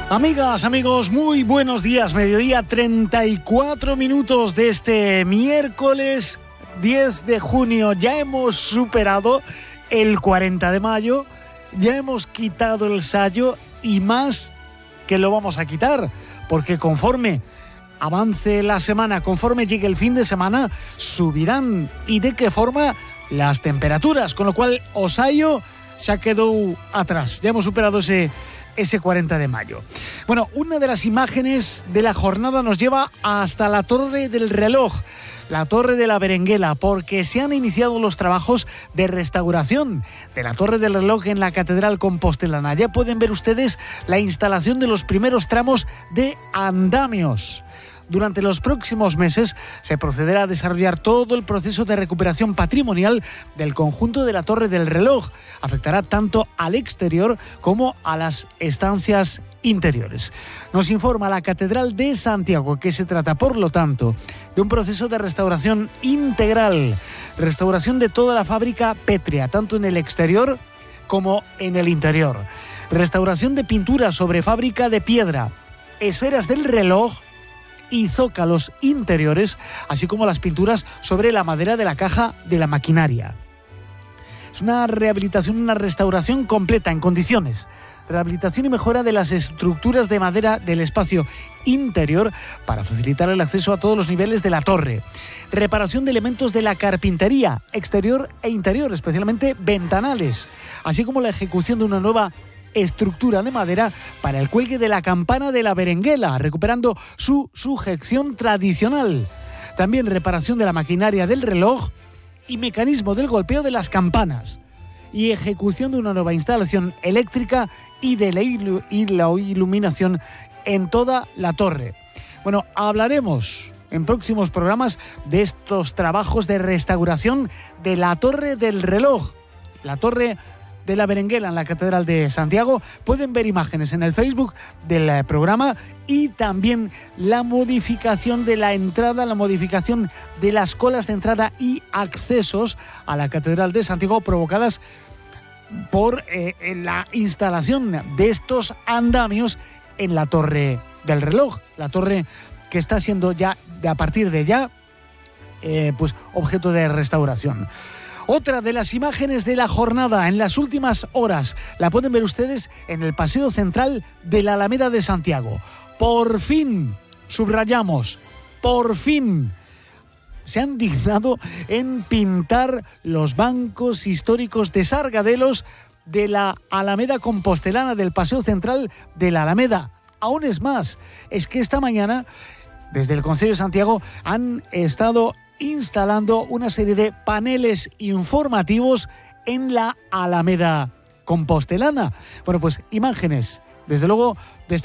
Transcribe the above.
Amigas, amigos, muy buenos días. Mediodía 34 minutos de este miércoles 10 de junio. Ya hemos superado el 40 de mayo, ya hemos quitado el sayo y más que lo vamos a quitar, porque conforme avance la semana, conforme llegue el fin de semana, subirán. ¿Y de qué forma? Las temperaturas, con lo cual Osayo se ha quedado atrás. Ya hemos superado ese 40 de mayo. Bueno, una de las imágenes de la jornada nos lleva hasta la Torre del Reloj, la Torre de la Berenguela, porque se han iniciado los trabajos de restauración de la Torre del Reloj en la Catedral Compostelana. Ya pueden ver ustedes la instalación de los primeros tramos de andamios. Durante los próximos meses se procederá a desarrollar todo el proceso de recuperación patrimonial del conjunto de la Torre del Reloj. Afectará tanto al exterior como a las estancias interiores. Nos informa la Catedral de Santiago que se trata, por lo tanto, de un proceso de restauración integral, restauración de toda la fábrica pétrea, tanto en el exterior como en el interior. Restauración de pintura sobre fábrica de piedra, esferas del reloj y zócalos interiores, así como las pinturas sobre la madera de la caja de la maquinaria. Es una rehabilitación, una restauración completa en condiciones. Rehabilitación y mejora de las estructuras de madera del espacio interior para facilitar el acceso a todos los niveles de la torre. Reparación de elementos de la carpintería exterior e interior, especialmente ventanales, así como la ejecución de una nueva estructura de madera para el cuelgue de la campana de la Berenguela, recuperando su sujeción tradicional. También reparación de la maquinaria del reloj y mecanismo del golpeo de las campanas. Y ejecución de una nueva instalación eléctrica y de la iluminación en toda la torre. Bueno, hablaremos en próximos programas de estos trabajos de restauración de la Torre del Reloj, la Torre de la Berenguela en la Catedral de Santiago. Pueden ver imágenes en el Facebook del programa y también la modificación de la entrada, la modificación de las colas de entrada y accesos a la Catedral de Santiago provocadas por la instalación de estos andamios en la Torre del Reloj, la torre que está siendo ya, a partir de ya, pues objeto de restauración. Otra de las imágenes de la jornada en las últimas horas la pueden ver ustedes en el paseo central de la Alameda de Santiago. Por fin, subrayamos, por fin se han dignado en pintar los bancos históricos de Sargadelos de la Alameda Compostelana, del paseo central de la Alameda. Aún es más, es que esta mañana, desde el Concello de Santiago, han estado instalando una serie de paneles informativos en la Alameda Compostelana. Bueno, pues imágenes, desde luego, de